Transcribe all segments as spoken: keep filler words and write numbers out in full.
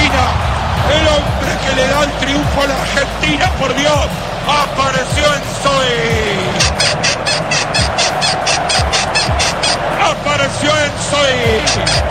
Argentina, el hombre que le da el triunfo a la Argentina, por Dios, apareció Enzoe. Apareció Enzoe.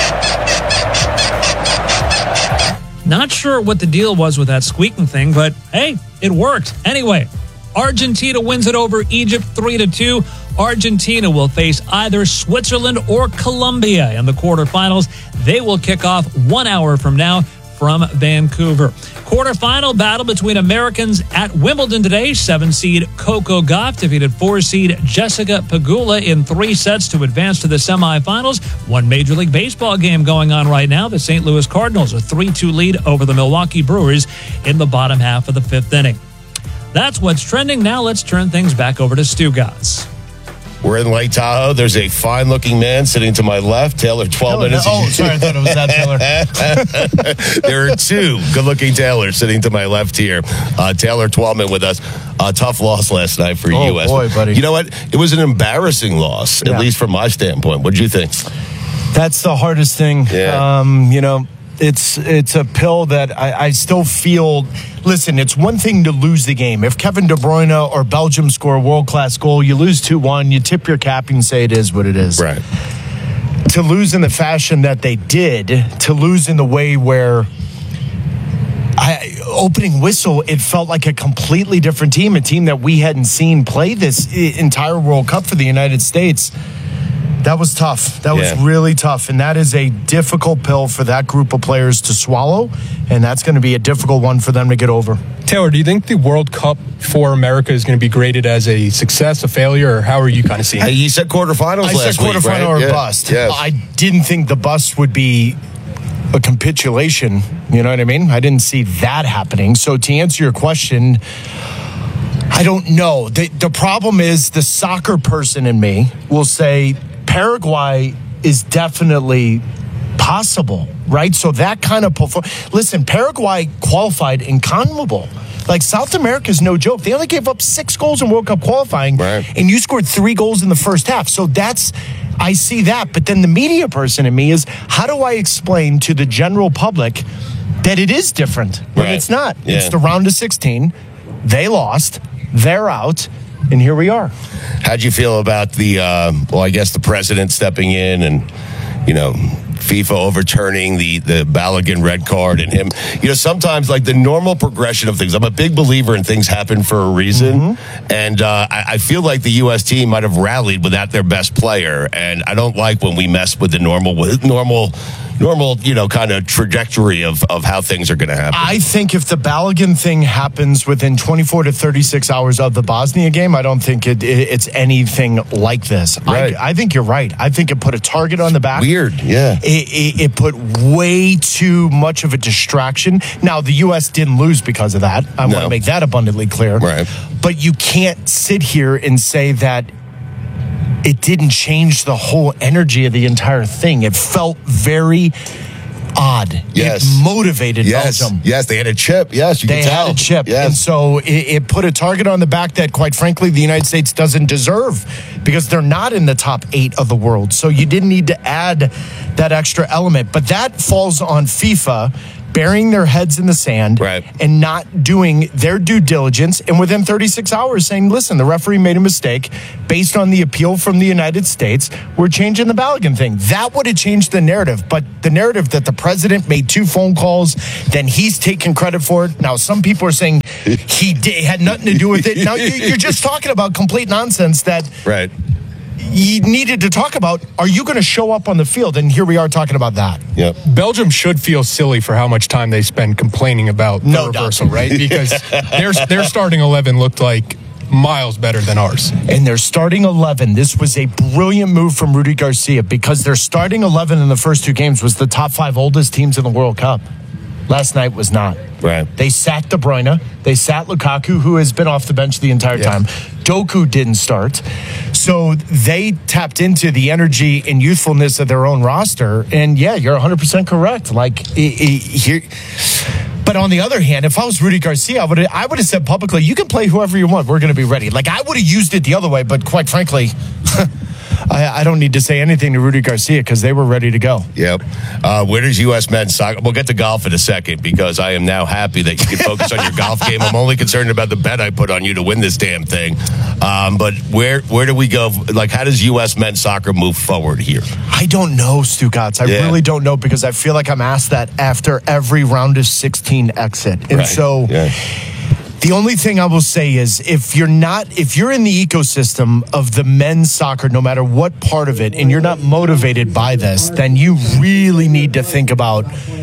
Not sure what the deal was with that squeaking thing, but hey, it worked. Anyway, Argentina wins it over Egypt three to two. Argentina will face either Switzerland or Colombia in the quarterfinals. They will kick off one hour from now from Vancouver. Quarterfinal battle between Americans at Wimbledon today. Seven seed Coco Gauff defeated four seed Jessica Pegula in three sets to advance to the semifinals. One Major League Baseball game going on right now. The Saint Louis Cardinals a three two lead over the Milwaukee Brewers in the bottom half of the fifth inning. That's what's trending. Now let's turn things back over to Stu Gatz. We're in Lake Tahoe. There's a fine-looking man sitting to my left. Taylor, twelve minutes. Oh, sorry. I thought it was that Taylor. There are two good-looking Taylors sitting to my left here. Uh, Taylor Twellman with us. A tough loss last night for oh, U S. Oh, boy, buddy. You know what? It was an embarrassing loss, yeah. At least from my standpoint. What did you think? That's the hardest thing. Yeah. Um, you know, it's it's a pill that I, I still feel. Listen, it's one thing to lose the game. If Kevin De Bruyne or Belgium score a world-class goal, you lose two one, you tip your cap and say it is what it is. Right. To lose in the fashion that they did, to lose in the way where I, opening whistle, it felt like a completely different team, a team that we hadn't seen play this entire World Cup for the United States. That was tough. That was yeah. really tough. And that is a difficult pill for that group of players to swallow. And that's going to be a difficult one for them to get over. Taylor, do you think the World Cup for America is going to be graded as a success, a failure, or how are you kind of seeing it? You said quarterfinals I last said quarterfinal week, right? or yeah. bust. Yes. I didn't think the bust would be a capitulation. You know what I mean? I didn't see that happening. So to answer your question, I don't know. The, the problem is the soccer person in me will say Paraguay is definitely possible, right? So that kind of perform- listen, Paraguay qualified in CONMEBOL. Like, South America is no joke. They only gave up six goals in World Cup qualifying, right. And you scored three goals in the first half. So that's, I see that. But then the media person in me is, how do I explain to the general public that it is different when right. it's not? Yeah. It's the round of sixteen. They lost. They're out. And here we are. How'd you feel about the, uh, well, I guess the president stepping in and, you know, FIFA overturning the, the Balogun red card and him, you know, sometimes like the normal progression of things. I'm a big believer in things happen for a reason. Mm-hmm. And uh, I, I feel like the U S team might have rallied without their best player. And I don't like when we mess with the normal, normal, normal, you know, kind of trajectory of, of how things are going to happen. I think if the Balogun thing happens within twenty-four to thirty-six hours of the Bosnia game, I don't think it, it, it's anything like this. Right. I, I think you're right. I think it put a target on the back. Weird, yeah. It, it, it put way too much of a distraction. Now, the U S didn't lose because of that. I no. want to make that abundantly clear. Right. But you can't sit here and say that it didn't change the whole energy of the entire thing. It felt very odd. Yes. It motivated yes. Belgium. Yes, they had a chip. Yes, you they can tell. had a chip. Yes. And so it, it put a target on the back that, quite frankly, the United States doesn't deserve because they're not in the top eight of the world. So you didn't need to add that extra element. But that falls on FIFA burying their heads in the sand right. and not doing their due diligence, and within thirty-six hours saying, listen, the referee made a mistake based on the appeal from the United States. We're changing the Balogun thing. That would have changed the narrative, but the narrative that the president made two phone calls, then he's taking credit for it. Now, some people are saying he did, had nothing to do with it. Now, you're just talking about complete nonsense that right. you needed to talk about. Are you going to show up on the field? And here we are talking about that. Yep. Belgium should feel silly for how much time they spend complaining about no the reversal, doubt. right? Because their, their starting eleven looked like miles better than ours. And their starting eleven, this was a brilliant move from Rudy Garcia because their starting eleven in the first two games was the top five oldest teams in the World Cup. Last night was not. Right. They sat De Bruyne. They sat Lukaku, who has been off the bench the entire yeah. time. Doku didn't start. So they tapped into the energy and youthfulness of their own roster. And yeah, you're one hundred percent correct. Like, it, it, here... But on the other hand, if I was Rudy Garcia, I would I would have said publicly, you can play whoever you want. We're going to be ready. Like, I would have used it the other way, but quite frankly, I, I don't need to say anything to Rudy Garcia because they were ready to go. Yep. Uh, where does U S men's soccer? We'll get to golf in a second because I am now happy that you can focus on your golf game. I'm only concerned about the bet I put on you to win this damn thing. Um, but where where do we go? Like, how does U S men's soccer move forward here? I don't know, Stu Gatz. I Yeah. really don't know because I feel like I'm asked that after every round of sixteen exit. And Right. so Yeah. the only thing I will say is if you're not, if you're in the ecosystem of the men's soccer, no matter what part of it, and you're not motivated by this, then you really need to think about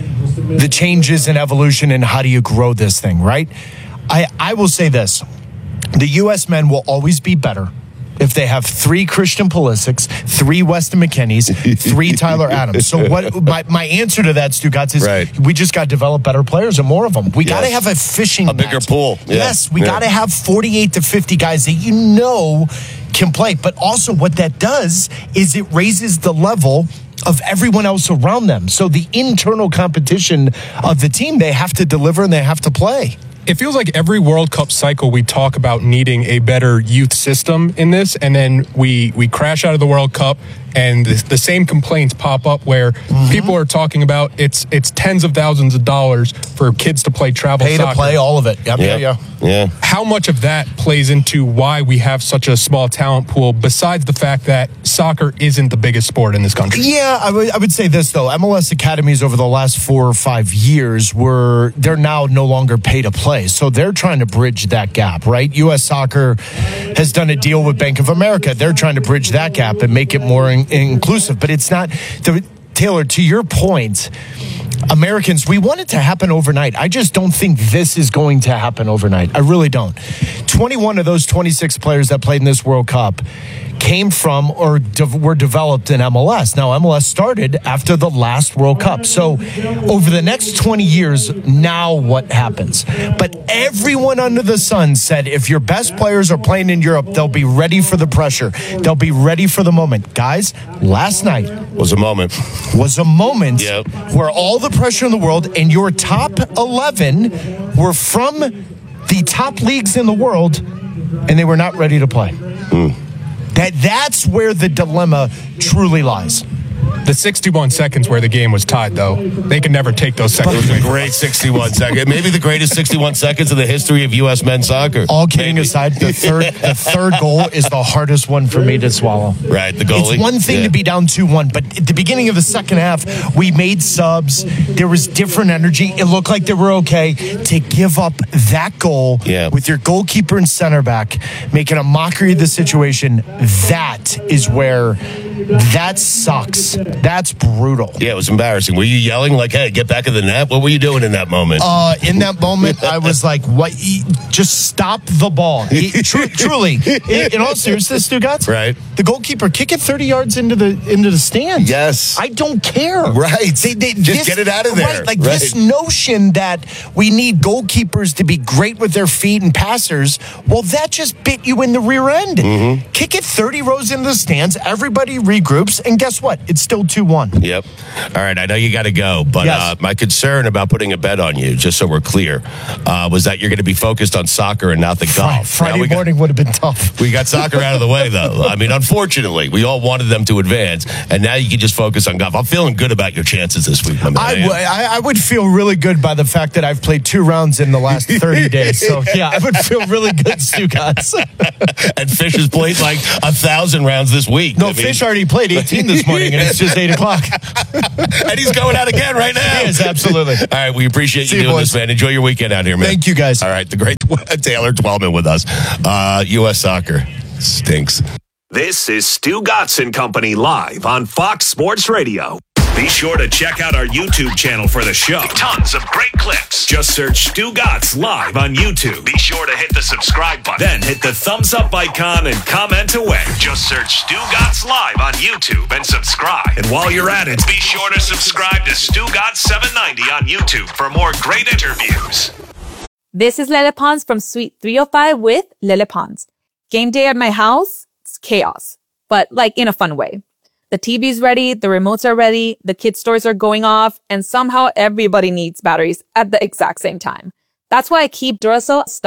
the changes and evolution and how do you grow this thing, right? I, I will say this. The U S men will always be better if they have three Christian Pulisics, three Weston McKennies, three Tyler Adams. So what my, my answer to that, Stu Gatz, is Right. we just got to develop better players and more of them. We Yes. got to have a fishing A bigger net. pool. Yeah. Yes, we Yeah. got to have forty-eight to fifty guys that you know can play. But also what that does is it raises the level of everyone else around them. So the internal competition of the team, they have to deliver and they have to play. It feels like every World Cup cycle we talk about needing a better youth system in this, and then we we crash out of the World Cup, and the, the same complaints pop up where Mm-hmm. people are talking about it's it's tens of thousands of dollars for kids to play travel Pay soccer. to play, all of it. Yep, yeah, yeah. Yeah. How much of that plays into why we have such a small talent pool, besides the fact that soccer isn't the biggest sport in this country? Yeah, I would I would say this though. M L S academies over the last four or five years were they're now no longer pay to play. So they're trying to bridge that gap, right? U S Soccer has done a deal with Bank of America. They're trying to bridge that gap and make it more in, inclusive. But it's not the, Taylor, to your point, Americans, we want it to happen overnight. I just don't think this is going to happen overnight. I really don't. twenty-one of those twenty-six players that played in this World Cup came from or de- were developed in M L S. Now, M L S started after the last World Cup. So over the next twenty years, now what happens? But everyone under the sun said if your best players are playing in Europe, they'll be ready for the pressure. They'll be ready for the moment. Guys, last night Was a moment. was a moment Yep. where all the pressure in the world and your top eleven were from the top leagues in the world and they were not ready to play. Mm. That that's where the dilemma truly lies. The sixty-one seconds where the game was tied, though, they can never take those It seconds was away a from great us. sixty-one second, maybe the greatest sixty-one seconds in the history of U S men's soccer. All kidding Maybe. aside, the third the third goal is the hardest one for me to swallow. Right, the goalie. It's one thing Yeah. to be down two one, but at the beginning of the second half, we made subs. There was different energy. It looked like they were okay. To give up that goal Yeah. with your goalkeeper and center back, making a mockery of the situation, that is where that sucks. That's brutal. Yeah, it was embarrassing. Were you yelling like, hey, get back in the net? What were you doing in that moment? Uh, in that moment, I was like, "What? e- Just stop the ball!" E- tru- truly, in, in all seriousness, Stu Gatz, Right. The goalkeeper kick it thirty yards into the into the stand. Yes. I don't care. Right. They- they- Just get it out of there. Right, like Right. this notion that we need goalkeepers to be great with their feet and passers. Well, that just bit you in the rear end. Mm-hmm. Kick it thirty rows into the stands. Everybody regroups, and guess what? It's still two one. Yep. All right, I know you got to go, but Yes. uh, my concern about putting a bet on you, just so we're clear, uh, was that you're going to be focused on soccer and not the golf. Friday Now we got- morning would have been tough. We got soccer out of the way, though. I mean, unfortunately, we all wanted them to advance, and now you can just focus on golf. I'm feeling good about your chances this week, my man. I, am. w- I I would feel really good by the fact that I've played two rounds in the last thirty days. So, yeah, I would feel really good, Stu Gatz. And Fish has played like a thousand rounds this week. No, I mean- Fish already played eighteen this morning, and it's just eight o'clock. and he's going out again right now. He is, absolutely. All right, we appreciate See you you, doing boys. this, man. Enjoy your weekend out here, man. Thank you, guys. All right, the great Taylor Twellman with us. Uh, U S Soccer stinks. This is Stu Gatz and Company live on Fox Sports Radio. Be sure to check out our YouTube channel for the show. Tons of great clips. Just search Stu Gatz live on YouTube. Be sure to hit the subscribe button. Then hit the thumbs up icon and comment away. Just search Stu Gatz live on YouTube and subscribe. And while you're at it, be sure to subscribe to Stu Gatz seven ninety on YouTube for more great interviews. This is Lele Pons from Suite three oh five with Lele Pons. Game day at my house, it's chaos, but like in a fun way. The T V's ready, the remotes are ready, the kids' stores are going off, and somehow everybody needs batteries at the exact same time. That's why I keep Duracell stocked.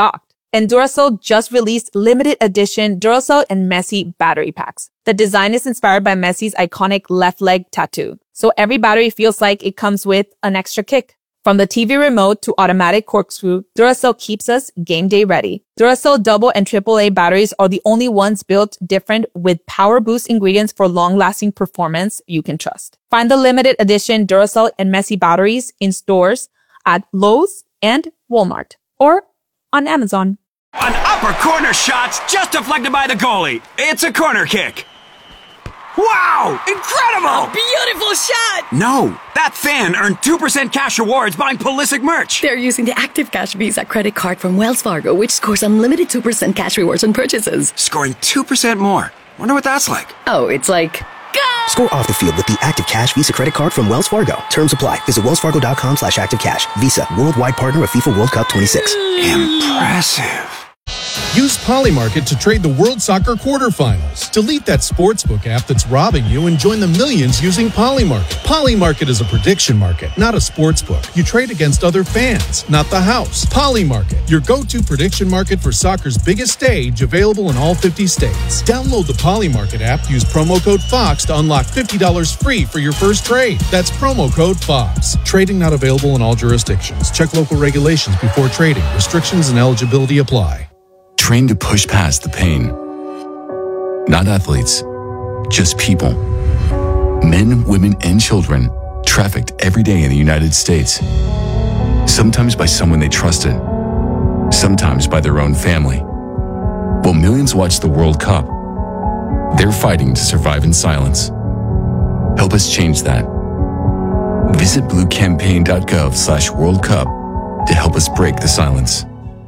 And Duracell just released limited edition Duracell and Messi battery packs. The design is inspired by Messi's iconic left leg tattoo, so every battery feels like it comes with an extra kick. From the T V remote to automatic corkscrew, Duracell keeps us game day ready. Duracell double and triple A batteries are the only ones built different with power boost ingredients for long-lasting performance you can trust. Find the limited edition Duracell and Messi batteries in stores at Lowe's and Walmart or on Amazon. An upper corner shot's just deflected by the goalie. It's a corner kick. Wow! Incredible! A beautiful shot! No, that fan earned two percent cash rewards buying Pulisic merch. They're using the Active Cash Visa credit card from Wells Fargo, which scores unlimited two percent cash rewards on purchases. Scoring two percent more. Wonder what that's like. Oh, it's like... Go! Score off the field with the Active Cash Visa credit card from Wells Fargo. Terms apply. Visit wellsfargo.com slash activecash. Visa, worldwide partner of FIFA World Cup twenty-six. Impressive. Use Polymarket to trade the World Soccer quarterfinals. Delete that sportsbook app that's robbing you and join the millions using Polymarket. Polymarket is a prediction market, not a sportsbook. You trade against other fans, not the house. Polymarket, your go-to prediction market for soccer's biggest stage, available in all fifty states. Download the Polymarket app, use promo code FOX to unlock fifty dollars free for your first trade. That's promo code FOX. Trading not available in all jurisdictions. Check local regulations before trading. Restrictions and eligibility apply. Train to push past the pain. Not athletes, just people. Men, women, and children trafficked every day in the United States. Sometimes by someone they trusted, sometimes by their own family. While millions watch the World Cup, they're fighting to survive in silence. Help us change that. Visit bluecampaign.gov slash World Cup to help us break the silence.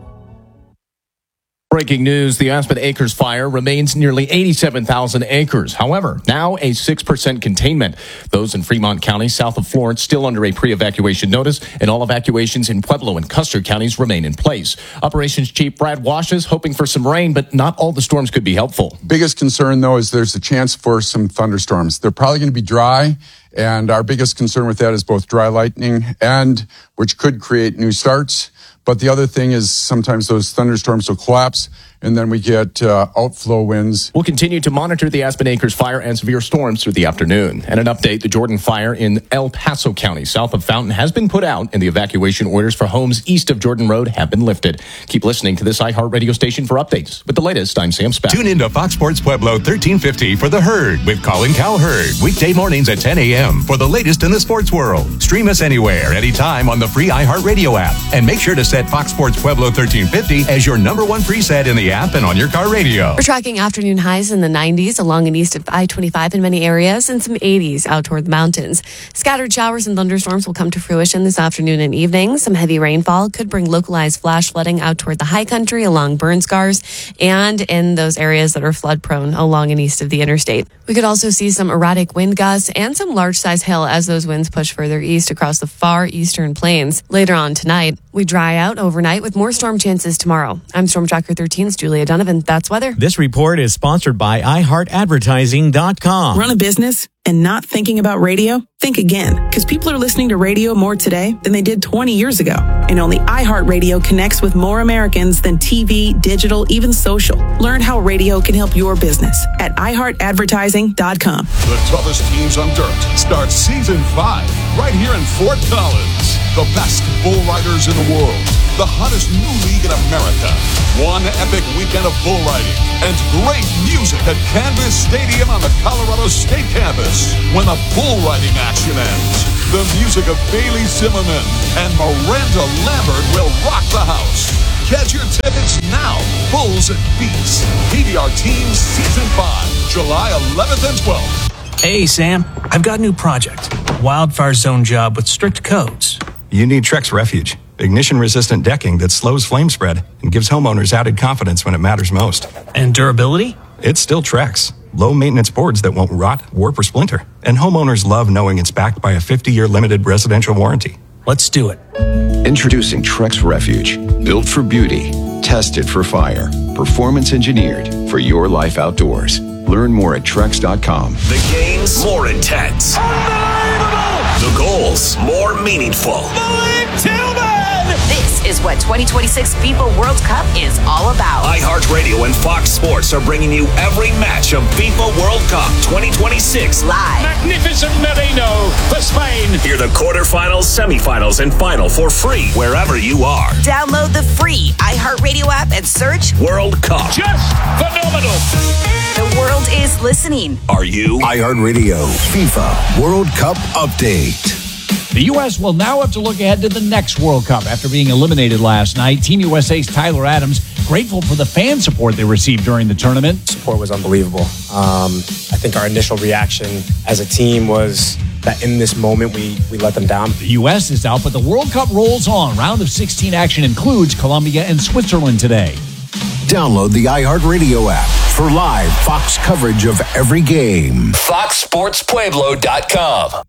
Breaking news, the Aspen Acres fire remains nearly eighty-seven thousand acres. However, now a six percent containment. Those in Fremont County, south of Florence, still under a pre-evacuation notice, and all evacuations in Pueblo and Custer counties remain in place. Operations Chief Brad Wash is hoping for some rain, but not all the storms could be helpful. Biggest concern, though, is there's a chance for some thunderstorms. They're probably going to be dry, and our biggest concern with that is both dry lightning and which could create new starts. But the other thing is sometimes those thunderstorms will collapse, and then we get uh, outflow winds. We'll continue to monitor the Aspen Acres fire and severe storms through the afternoon. And an update, the Jordan fire in El Paso County, south of Fountain, has been put out, and the evacuation orders for homes east of Jordan Road have been lifted. Keep listening to this iHeart radio station for updates. With the latest, I'm Sam Speck. Tune into Fox Sports Pueblo thirteen fifty for The Herd with Colin Cowherd. Weekday mornings at ten a.m. for the latest in the sports world. Stream us anywhere, anytime on the free iHeart radio app. And make sure to set Fox Sports Pueblo thirteen fifty as your number one preset in the app and on your car radio. We're tracking afternoon highs in the nineties along and east of I twenty-five in many areas and some eighties out toward the mountains. Scattered showers and thunderstorms will come to fruition this afternoon and evening. Some heavy rainfall could bring localized flash flooding out toward the high country along burn scars and in those areas that are flood prone along and east of the interstate. We could also see some erratic wind gusts and some large size hail as those winds push further east across the far eastern plains. Later on tonight, we dry out overnight with more storm chances tomorrow. I'm Storm Tracker thirteen's Julia Donovan. That's weather. This report is sponsored by i heart advertising dot com. Run a business and not thinking about radio? Think again, because people are listening to radio more today than they did twenty years ago. And only iHeartRadio connects with more Americans than T V, digital, even social. Learn how radio can help your business at i heart advertising dot com. The toughest teams on dirt starts season five right here in Fort Collins. The best bull riders in the world. The hottest new league in America. One epic weekend of bull riding and great music at Canvas Stadium on the Colorado State campus. When the bull riding action ends, the music of Bailey Zimmerman and Miranda Lambert will rock the house. Get your tickets now. Bulls and Beats. P D R Teams Season five, July eleventh and twelfth. Hey, Sam. I've got a new project. Wildfire zone job with strict codes. You need Trex Refuge. Ignition-resistant decking that slows flame spread and gives homeowners added confidence when it matters most. And durability? It's still Trex. Low-maintenance boards that won't rot, warp, or splinter. And homeowners love knowing it's backed by a fifty-year limited residential warranty. Let's do it. Introducing Trex Refuge. Built for beauty. Tested for fire. Performance engineered for your life outdoors. Learn more at Trex dot com. The game's more intense. The goals more meaningful. Malik Tillman This is what twenty twenty-six FIFA World Cup is all about. iHeartRadio and Fox Sports are bringing you every match of FIFA World Cup twenty twenty-six live. Magnificent Merino for Spain. Hear the quarterfinals, semifinals, and final for free wherever you are. Download the free iHeartRadio app and search World Cup. Just phenomenal. The world is listening. Are you? iHeartRadio FIFA World Cup update. The U S will now have to look ahead to the next World Cup after being eliminated last night. Team U S A's Tyler Adams grateful for the fan support they received during the tournament. Support was unbelievable. Um, I think our initial reaction as a team was that in this moment we, we let them down. The U S is out, but the World Cup rolls on. Round of sixteen action includes Colombia and Switzerland today. Download the iHeartRadio app for live Fox coverage of every game. Fox Sports Pueblo dot com.